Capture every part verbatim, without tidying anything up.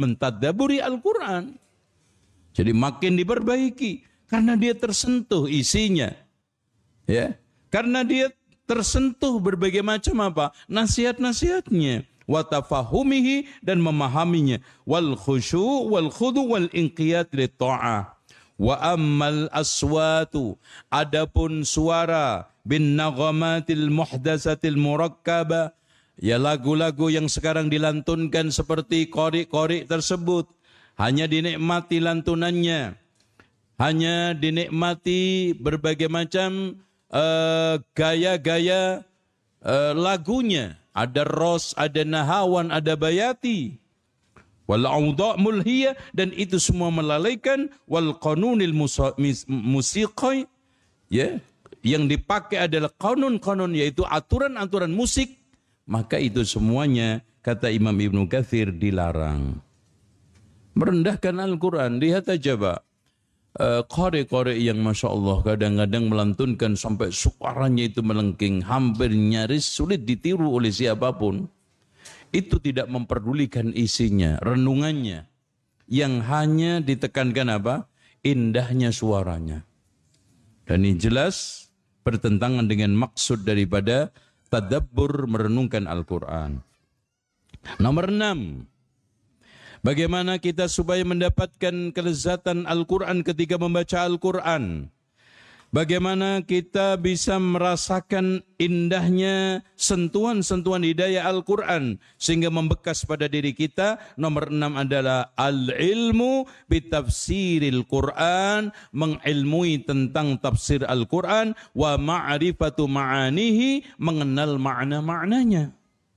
mentadaburi Al-Quran. Jadi makin diperbaiki karena dia tersentuh isinya. Ya, karena dia tersentuh berbagai macam apa? Nasihat-nasihatnya. Wa tafahumihi, dan memahaminya. Wal khusyu' wal khudu' wal inqiyad li ta'ah. Wa ammal aswatu, adapun suara, bin naghamatil muhdatsatil murakkabah, ya lagu-lagu yang sekarang dilantunkan seperti qori-qori tersebut, hanya dinikmati lantunannya, hanya dinikmati berbagai macam uh, gaya-gaya uh, lagunya. Ada ros, ada nahawan, ada bayati. Wal audha' mulhiyah, dan itu semua melalaikan. Wal qanunil musiqai, ya, yang dipakai adalah kanun-kanun, yaitu aturan-aturan musik. Maka itu semuanya, kata Imam Ibnu Katsir, dilarang. Merendahkan Al-Quran. Lihat aja Pak, uh, qari-qari yang Masya Allah kadang-kadang melantunkan sampai suaranya itu melengking, hampir nyaris sulit ditiru oleh siapapun. Itu tidak memperdulikan isinya, renungannya. Yang hanya ditekankan apa? Indahnya suaranya. Dan ini jelas bertentangan dengan maksud daripada tadabbur, merenungkan Al-Quran. Nomor enam. Bagaimana kita supaya mendapatkan kelezatan Al-Quran ketika membaca Al-Quran? Bagaimana kita bisa merasakan indahnya sentuhan-sentuhan hidayah Al-Quran sehingga membekas pada diri kita? Nomor enam adalah al-ilmu bitafsiril Quran, mengilmui tentang tafsir Al-Quran, wa ma'rifatu ma'anihi, mengenal makna-maknanya.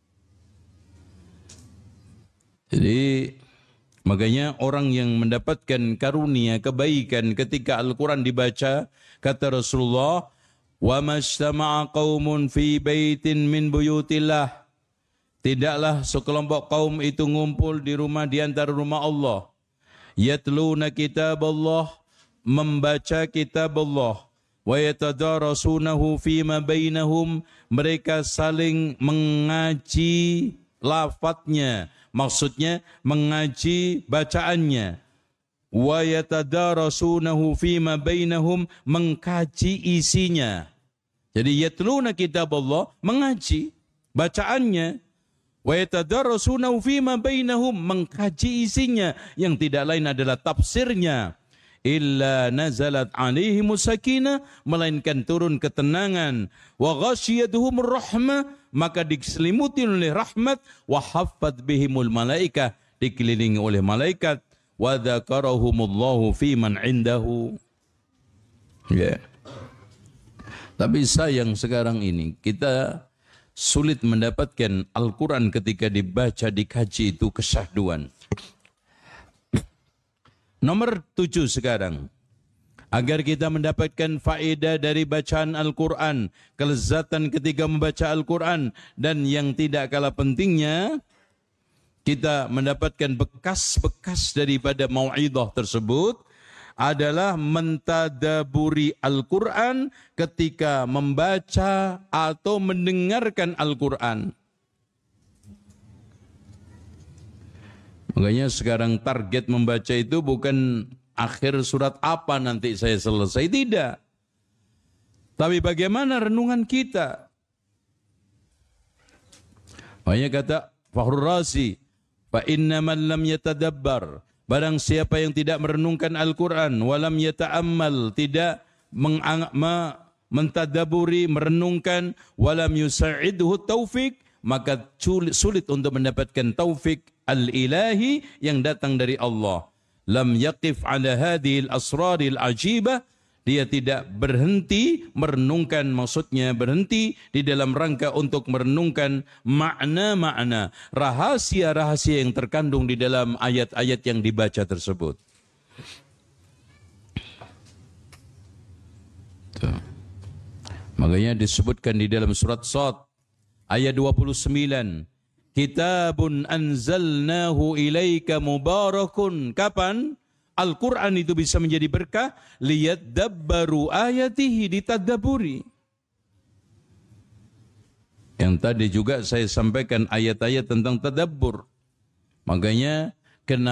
Jadi makanya orang yang mendapatkan karunia, kebaikan ketika Al-Quran dibaca, kata Rasulullah, wa mashtama'a qaumun fi baitin min buyutillah, tidaklah sekelompok kaum itu ngumpul di rumah di antara rumah Allah, yatluna kitab Allah, membaca kitab Allah, wa yatadarasunahu fima bainahum, mereka saling mengaji lafadznya, maksudnya mengaji bacaannya. Wa yatadarasunahu fima bainahum, mengkaji isinya. Jadi yatluna kitab Allah, mengaji bacaannya. Wa yatadarasunahu fima bainahum, mengkaji isinya, yang tidak lain adalah tafsirnya. Illa nazalat alaihimus sakinah, melainkan turun ketenangan. Wa ghasyiyatuhumur rahmah, maka diselimuti oleh rahmat. Wa haffat bihimul malaikah, dikelilingi oleh malaikat. Wa dzakarahumullahu fi man indahu. Ya. Tapi sayang sekarang ini kita sulit mendapatkan Al-Quran ketika dibaca, dikaji itu kesyahduan. Nomor tujuh sekarang. Agar kita mendapatkan faedah dari bacaan Al-Quran, kelezatan ketika membaca Al-Quran, dan yang tidak kalah pentingnya, kita mendapatkan bekas-bekas daripada mau'idhah tersebut, adalah mentadaburi Al-Quran ketika membaca atau mendengarkan Al-Quran. Makanya sekarang target membaca itu bukan akhir surat apa nanti saya selesai, tidak. Tapi bagaimana renungan kita. Makanya kata Fakhrur Razi, fa inna man lam yatadabbar, barang siapa yang tidak merenungkan Al-Quran, walam yata'ammal, tidak mentadaburi, merenungkan, walam yusa'idhu taufik, maka sulit untuk mendapatkan taufik al-ilahi yang datang dari Allah. Lam yaqif ala hadhil asraril ajibah, dia tidak berhenti merenungkan, maksudnya berhenti di dalam rangka untuk merenungkan makna-makna, rahasia-rahasia yang terkandung di dalam ayat-ayat yang dibaca tersebut. Tuh. Makanya disebutkan di dalam surat Shad ayat dua puluh sembilan, kitabun anzalnahu ilaika mubarakun. Kapan Al-Quran itu bisa menjadi berkah? Liyadabbaru ayatihi, ditadaburi. Yang tadi juga saya sampaikan ayat-ayat tentang tadabbur. Makanya kenapa